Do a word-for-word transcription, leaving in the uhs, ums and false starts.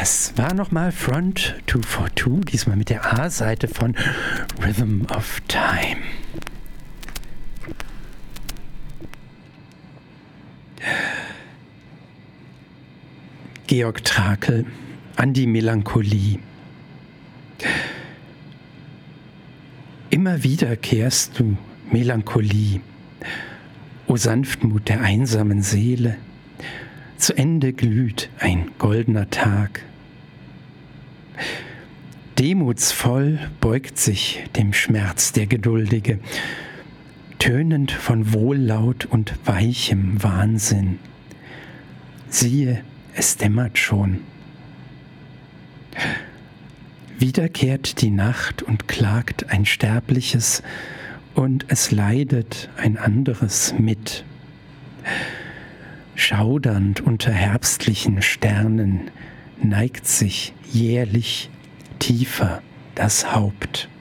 Das war nochmal Front zwei vier zwei, diesmal mit der A-Seite von Rhythm of Time. Georg Trakl, An die Melancholie. Immer wieder kehrst du, Melancholie, o Sanftmut der einsamen Seele, zu Ende glüht ein goldener Tag. Demutsvoll beugt sich dem Schmerz der Geduldige, tönend von Wohllaut und weichem Wahnsinn. Siehe, es dämmert schon. Wieder kehrt die Nacht und klagt ein Sterbliches, und es leidet ein anderes mit. Schaudernd unter herbstlichen Sternen neigt sich jährlich tiefer das Haupt.